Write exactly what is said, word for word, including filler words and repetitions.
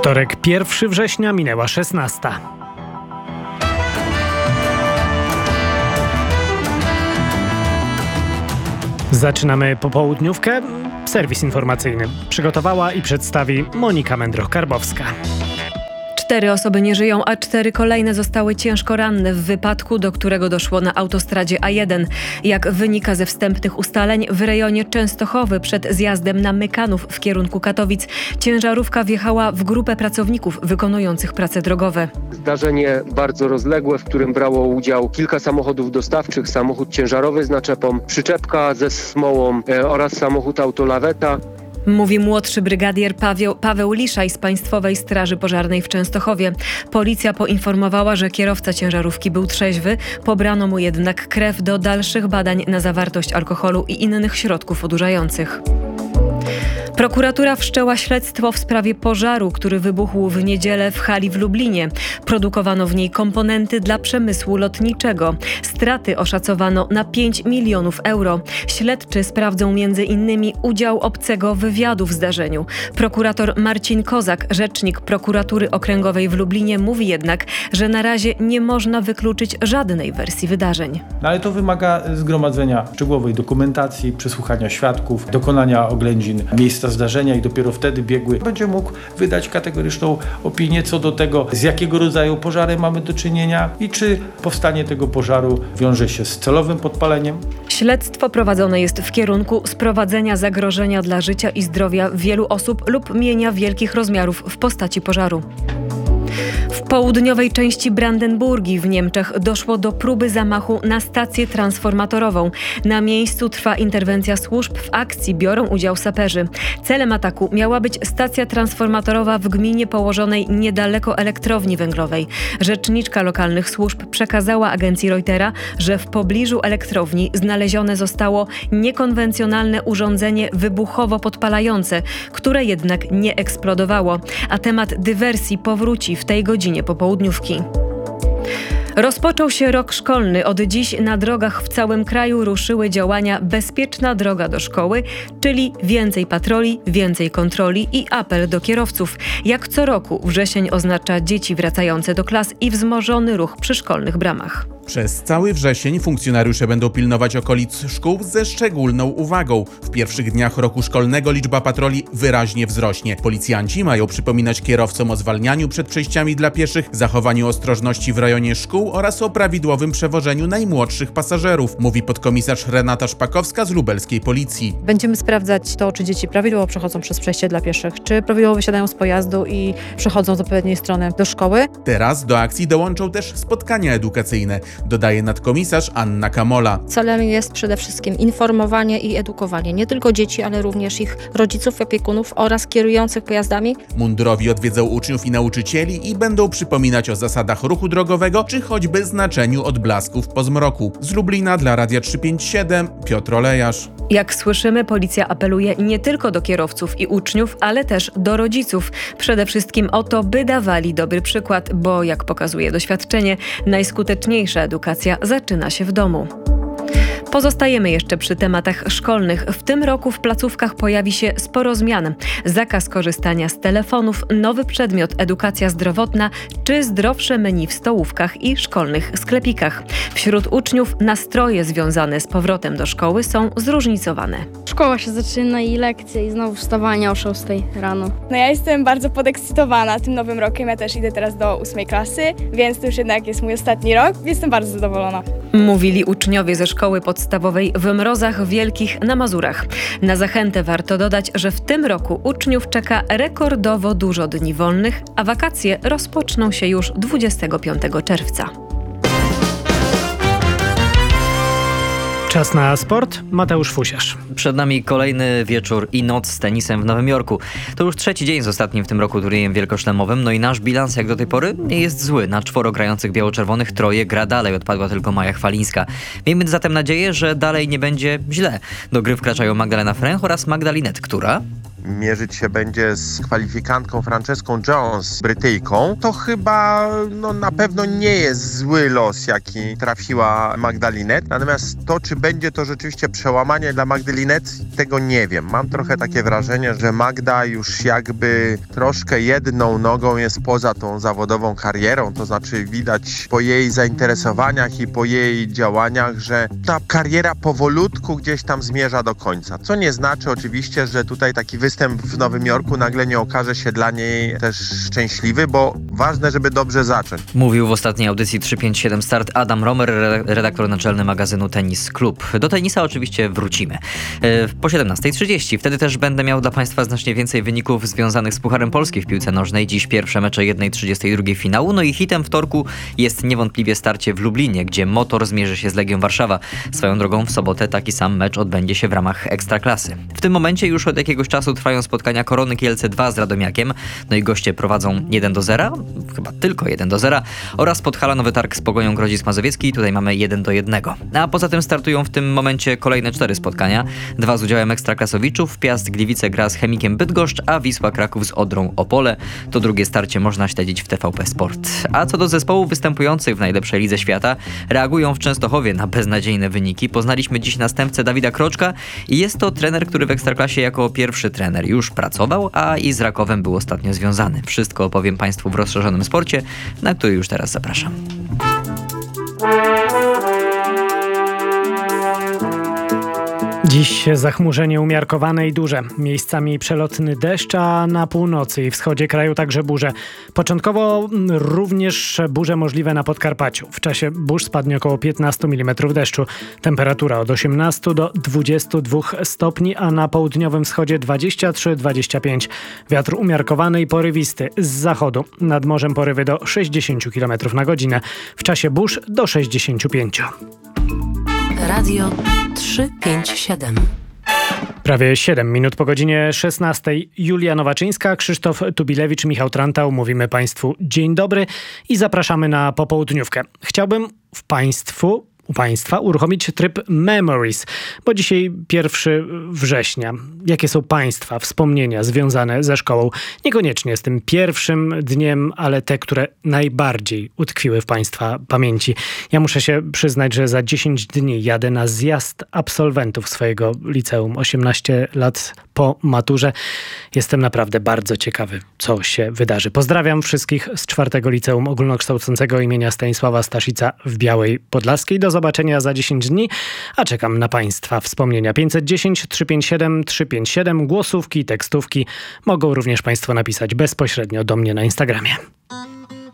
Wtorek, pierwszego września, minęła szesnasta. Zaczynamy popołudniówkę. Serwis informacyjny przygotowała i przedstawi Monika Mędroch-Karbowska. Cztery osoby nie żyją, a cztery kolejne zostały ciężko ranne w wypadku, do którego doszło na autostradzie A jeden. Jak wynika ze wstępnych ustaleń, w rejonie Częstochowy przed zjazdem na Mykanów w kierunku Katowic ciężarówka wjechała w grupę pracowników wykonujących prace drogowe. Zdarzenie bardzo rozległe, w którym brało udział kilka samochodów dostawczych, samochód ciężarowy z naczepą, przyczepka ze smołą e, oraz samochód autolaweta. Mówi młodszy brygadier Paweł, Paweł Liszaj z Państwowej Straży Pożarnej w Częstochowie. Policja poinformowała, że kierowca ciężarówki był trzeźwy, pobrano mu jednak krew do dalszych badań na zawartość alkoholu i innych środków odurzających. Prokuratura wszczęła śledztwo w sprawie pożaru, który wybuchł w niedzielę w hali w Lublinie. Produkowano w niej komponenty dla przemysłu lotniczego. Straty oszacowano na pięć milionów euro. Śledczy sprawdzą między innymi udział obcego wywiadu w zdarzeniu. Prokurator Marcin Kozak, rzecznik Prokuratury Okręgowej w Lublinie, mówi jednak, że na razie nie można wykluczyć żadnej wersji wydarzeń. No ale to wymaga zgromadzenia szczegółowej dokumentacji, przesłuchania świadków, dokonania oględzin miejsca zdarzenia i dopiero wtedy biegły będzie mógł wydać kategoryczną opinię co do tego, z jakiego rodzaju pożarem mamy do czynienia i czy powstanie tego pożaru wiąże się z celowym podpaleniem. Śledztwo prowadzone jest w kierunku sprowadzenia zagrożenia dla życia i zdrowia wielu osób lub mienia wielkich rozmiarów w postaci pożaru. W południowej części Brandenburgii w Niemczech doszło do próby zamachu na stację transformatorową. Na miejscu trwa interwencja służb, w akcji biorą udział saperzy. Celem ataku miała być stacja transformatorowa w gminie położonej niedaleko elektrowni węglowej. Rzeczniczka lokalnych służb przekazała agencji Reutera, że w pobliżu elektrowni znalezione zostało niekonwencjonalne urządzenie wybuchowo podpalające, które jednak nie eksplodowało, a temat dywersji powróci w tej godzinie popołudniówki. Rozpoczął się rok szkolny. Od dziś na drogach w całym kraju ruszyły działania Bezpieczna droga do szkoły, czyli więcej patroli, więcej kontroli i apel do kierowców. Jak co roku wrzesień oznacza dzieci wracające do klas i wzmożony ruch przy szkolnych bramach. Przez cały wrzesień funkcjonariusze będą pilnować okolic szkół ze szczególną uwagą. W pierwszych dniach roku szkolnego liczba patroli wyraźnie wzrośnie. Policjanci mają przypominać kierowcom o zwalnianiu przed przejściami dla pieszych, zachowaniu ostrożności w rejonie szkół oraz o prawidłowym przewożeniu najmłodszych pasażerów, mówi podkomisarz Renata Szpakowska z lubelskiej policji. Będziemy sprawdzać to, czy dzieci prawidłowo przechodzą przez przejście dla pieszych, czy prawidłowo wysiadają z pojazdu i przechodzą z odpowiedniej strony do szkoły. Teraz do akcji dołączą też spotkania edukacyjne, dodaje nadkomisarz Anna Kamola. Celem jest przede wszystkim informowanie i edukowanie nie tylko dzieci, ale również ich rodziców, opiekunów oraz kierujących pojazdami. Mundurowi odwiedzą uczniów i nauczycieli i będą przypominać o zasadach ruchu drogowego, czy choćby znaczeniu odblasków po zmroku. Z Lublina dla Radia trzysta pięćdziesiąt siedem Piotr Olejarz. Jak słyszymy, policja apeluje nie tylko do kierowców i uczniów, ale też do rodziców. Przede wszystkim o to, by dawali dobry przykład, bo jak pokazuje doświadczenie, najskuteczniejsza edukacja zaczyna się w domu. Pozostajemy jeszcze przy tematach szkolnych. W tym roku w placówkach pojawi się sporo zmian. Zakaz korzystania z telefonów, nowy przedmiot edukacja zdrowotna czy zdrowsze menu w stołówkach i szkolnych sklepikach. Wśród uczniów nastroje związane z powrotem do szkoły są zróżnicowane. Szkoła się zaczyna i lekcje i znowu wstawanie o szóstej rano. No ja jestem bardzo podekscytowana tym nowym rokiem. Ja też idę teraz do ósmej klasy, więc to już jednak jest mój ostatni rok, więc jestem bardzo zadowolona. Mówili uczniowie ze szkoły podstawowej w Mrozach Wielkich na Mazurach. Na zachętę warto dodać, że w tym roku uczniów czeka rekordowo dużo dni wolnych, a wakacje rozpoczną się już dwudziestego piątego czerwca. Czas na sport. Mateusz Fusiarz. Przed nami kolejny wieczór i noc z tenisem w Nowym Jorku. To już trzeci dzień z ostatnim w tym roku turniejem wielkoszlemowym, no i nasz bilans jak do tej pory nie jest zły. Na czworo grających biało-czerwonych troje gra dalej, odpadła tylko Maja Chwalińska. Miejmy zatem nadzieję, że dalej nie będzie źle. Do gry wkraczają Magdalena Fręch oraz Magda Linet, która... mierzyć się będzie z kwalifikantką Franceską Jones, Brytyjką, to chyba no, na pewno nie jest zły los, jaki trafiła Magdalinet. Natomiast to, czy będzie to rzeczywiście przełamanie dla Magdalinet, tego nie wiem. Mam trochę takie wrażenie, że Magda już jakby troszkę jedną nogą jest poza tą zawodową karierą, to znaczy widać po jej zainteresowaniach i po jej działaniach, że ta kariera powolutku gdzieś tam zmierza do końca. Co nie znaczy oczywiście, że tutaj taki występ w Nowym Jorku nagle nie okaże się dla niej też szczęśliwy, bo ważne, żeby dobrze zacząć. Mówił w ostatniej audycji trzysta pięćdziesiąt siedem Start Adam Romer, redaktor naczelny magazynu Tenis Klub. Do tenisa oczywiście wrócimy. Po siedemnastej trzydzieści. Wtedy też będę miał dla Państwa znacznie więcej wyników związanych z Pucharem Polski w piłce nożnej. Dziś pierwsze mecze jednej trzydziestej drugiej finału. No i hitem wtorku jest niewątpliwie starcie w Lublinie, gdzie Motor zmierzy się z Legią Warszawa. Swoją drogą w sobotę taki sam mecz odbędzie się w ramach Ekstraklasy. W tym momencie już od jakiegoś czasu trwają spotkania Korony Kielce dwa z Radomiakiem. No i goście prowadzą jeden do zera, chyba tylko jeden do zera, oraz Podhala Nowy Targ z Pogonią Grodzisk Mazowiecki. Tutaj mamy jeden do jednego. A poza tym startują w tym momencie kolejne cztery spotkania. Dwa z udziałem ekstraklasowiczów. Piast Gliwice gra z Chemikiem Bydgoszcz, a Wisła Kraków z Odrą Opole. To drugie starcie można śledzić w T V P Sport. A co do zespołów występujących w najlepszej lidze świata, reagują w Częstochowie na beznadziejne wyniki. Poznaliśmy dziś następcę Dawida Kroczka i jest to trener, który w Ekstraklasie jako pierwszy trener już pracował, a i z Rakowem był ostatnio związany. Wszystko opowiem Państwu w rozszerzonym sporcie, na który już teraz zapraszam. Dziś zachmurzenie umiarkowane i duże. Miejscami przelotny deszcz, a na północy i wschodzie kraju także burze. Początkowo również burze możliwe na Podkarpaciu. W czasie burz spadnie około piętnaście milimetrów deszczu. Temperatura od osiemnastu do dwudziestu dwóch stopni, a na południowym wschodzie dwadzieścia trzy do dwudziestu pięciu. Wiatr umiarkowany i porywisty z zachodu. Nad morzem porywy do sześćdziesięciu kilometrów na godzinę. W czasie burz do sześćdziesięciu pięciu. Radio trzysta pięćdziesiąt siedem. Prawie siedem minut po godzinie szesnastej. Julia Nowaczyńska, Krzysztof Tubilewicz, Michał Trantał. Mówimy Państwu dzień dobry i zapraszamy na popołudniówkę. Chciałbym w Państwu... u Państwa uruchomić tryb Memories, bo dzisiaj pierwszego września. Jakie są Państwa wspomnienia związane ze szkołą? Niekoniecznie z tym pierwszym dniem, ale te, które najbardziej utkwiły w Państwa pamięci. Ja muszę się przyznać, że za dziesięć dni jadę na zjazd absolwentów swojego liceum. osiemnaście lat po maturze. Jestem naprawdę bardzo ciekawy, co się wydarzy. Pozdrawiam wszystkich z czwartego Liceum Ogólnokształcącego imienia Stanisława Staszica w Białej Podlaskiej. Do zobaczenia za dziesięć dni, a czekam na Państwa wspomnienia. pięćset dziesięć trzysta pięćdziesiąt siedem trzysta pięćdziesiąt siedem, głosówki, tekstówki mogą również Państwo napisać bezpośrednio do mnie na Instagramie.